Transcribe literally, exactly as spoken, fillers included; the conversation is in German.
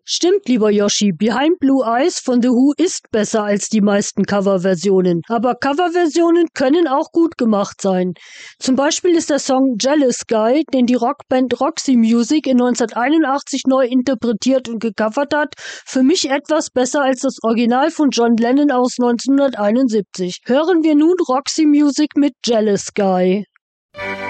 Stimmt, lieber Yoshi, Behind Blue Eyes von The Who ist besser als die meisten Coverversionen. Aber Coverversionen können auch gut gemacht sein. Zum Beispiel ist der Song Jealous Guy, den die Rockband Roxy Music in neunzehnhunderteinundachtzig neu interpretiert und gecovert hat, für mich etwas besser als das Original von John Lennon aus neunzehnhunderteinundsiebzig. Hören wir nun Roxy Music mit Jealous Guy.